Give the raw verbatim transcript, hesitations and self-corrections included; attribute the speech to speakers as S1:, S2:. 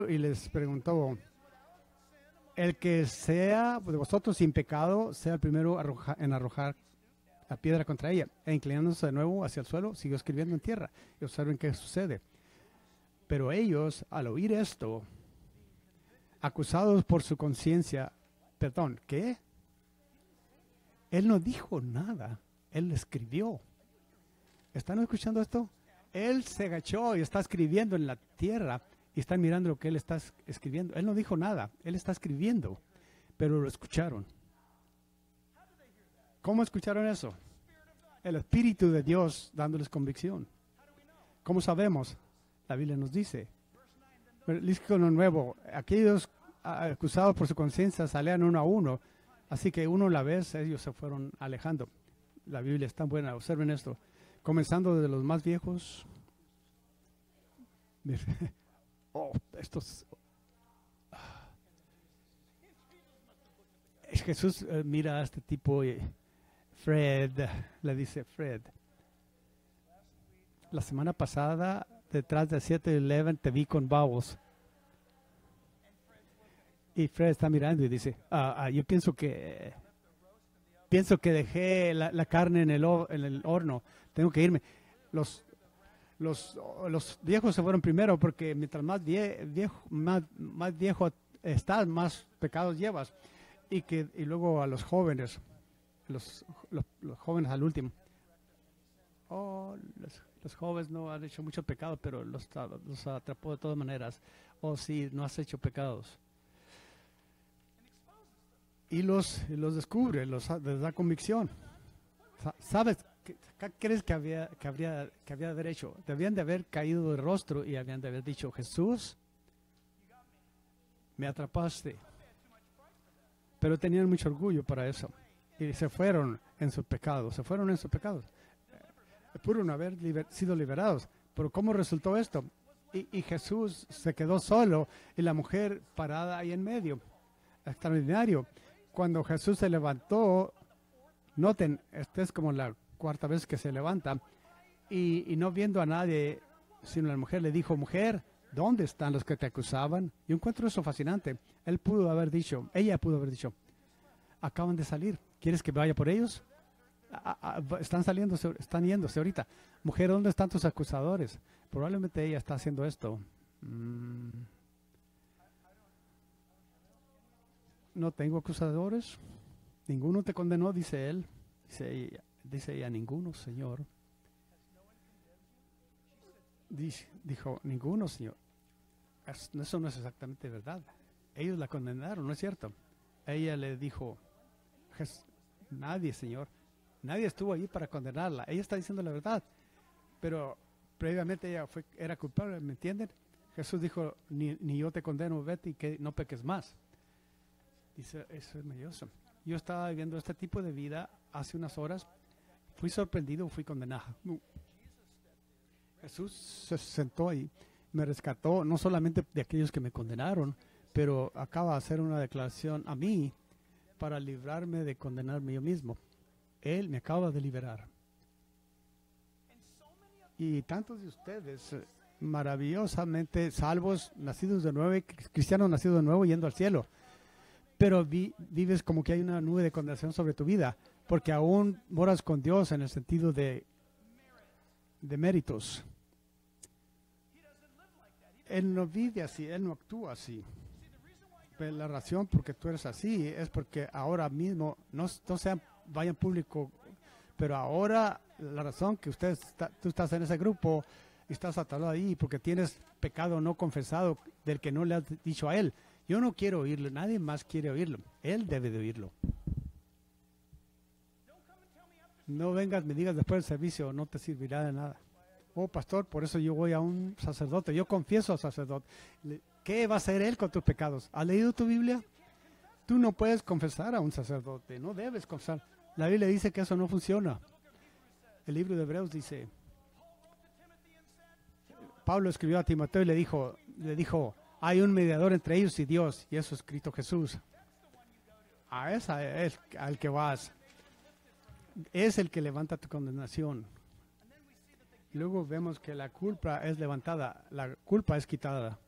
S1: y les preguntó, el que sea de vosotros sin pecado, sea el primero arroja, en arrojar la piedra contra ella. E inclinándose de nuevo hacia el suelo, siguió escribiendo en tierra. Y observen qué sucede. Pero ellos, al oír esto, acusados por su conciencia, perdón, ¿qué? Él no dijo nada, él escribió. ¿Están escuchando esto? Él se agachó y está escribiendo en la tierra y están mirando lo que él está escribiendo. Él no dijo nada, él está escribiendo, pero lo escucharon. ¿Cómo escucharon eso? El Espíritu de Dios dándoles convicción. ¿Cómo sabemos? La Biblia nos dice. Versículo nuevo, aquellos acusados por su conciencia salían uno a uno, así que uno a la vez ellos se fueron alejando. La Biblia es tan buena, observen esto. Comenzando desde los más viejos. Oh, estos. Jesús eh, mira a este tipo, y Fred, le dice Fred. La semana pasada, detrás de siete eleven, te vi con babos. Y Fred está mirando y dice, ah, ah, yo pienso que pienso que dejé la, la carne en el, en el horno. Tengo que irme. Los, los, los viejos se fueron primero porque mientras más, vie, viejo, más, más viejo estás, más pecados llevas. Y, que, y luego a los jóvenes, los, los, los jóvenes al último. Oh, los, los jóvenes no han hecho mucho pecado, pero los, los atrapó de todas maneras. Oh, sí, no has hecho pecados. Y los, los descubre, los, les da convicción. ¿Sabes qué, qué crees que había, que, habría, que había de haber hecho? Debían de haber caído de rostro y habían de haber dicho, Jesús, me atrapaste. Pero tenían mucho orgullo para eso. Y se fueron en sus pecados, se fueron en sus pecados. Pudieron haber liber, sido liberados. Pero ¿cómo resultó esto? Y, y Jesús se quedó solo y la mujer parada ahí en medio. Extraordinario. Cuando Jesús se levantó, noten, esta es como la cuarta vez que se levanta, y, y no viendo a nadie, sino la mujer le dijo, mujer, ¿dónde están los que te acusaban? Yo encuentro eso fascinante. Él pudo haber dicho, ella pudo haber dicho, acaban de salir, ¿quieres que vaya por ellos? A, a, están saliendo, están yéndose ahorita. Mujer, ¿dónde están tus acusadores? Probablemente ella está haciendo esto. Mm. No tengo acusadores. Ninguno te condenó, dice él. Dice ella, dice ella ninguno, Señor. Dice, dijo, ninguno, Señor. Eso no es exactamente verdad. Ellos la condenaron, ¿no es cierto? Ella le dijo, nadie, Señor. Nadie estuvo allí para condenarla. Ella está diciendo la verdad. Pero previamente ella fue, era culpable, ¿me entienden? Jesús dijo, ni, ni yo te condeno, vete y que no peques más. Dice, eso es maravilloso. Yo estaba viviendo este tipo de vida hace unas horas. Fui sorprendido, fui condenado. Jesús se sentó ahí, me rescató, no solamente de aquellos que me condenaron, pero acaba de hacer una declaración a mí para librarme de condenarme yo mismo. Él me acaba de liberar. Y tantos de ustedes, maravillosamente salvos, nacidos de nuevo, cristianos nacidos de nuevo, yendo al cielo. Pero vi, vives como que hay una nube de condenación sobre tu vida, porque aún moras con Dios en el sentido de, de méritos. Él no vive así, Él no actúa así. Pero la razón por que tú eres así es porque ahora mismo, no, no sea, vaya en público, pero ahora la razón que usted está, tú estás en ese grupo y estás atado ahí porque tienes pecado no confesado del que no le has dicho a Él. Yo no quiero oírlo, nadie más quiere oírlo. Él debe de oírlo. No vengas, me digas después del servicio, no te servirá de nada. Oh, pastor, por eso yo voy a un sacerdote. Yo confieso al sacerdote. ¿Qué va a hacer él con tus pecados? ¿Has leído tu Biblia? Tú no puedes confesar a un sacerdote, no debes confesar. La Biblia dice que eso no funciona. El libro de Hebreos dice, Pablo escribió a Timoteo y le dijo, le dijo, hay un mediador entre ellos y Dios, y eso es Cristo Jesús. A esa es al que vas. Es el que levanta tu condenación. Luego vemos que la culpa es levantada, la culpa es quitada.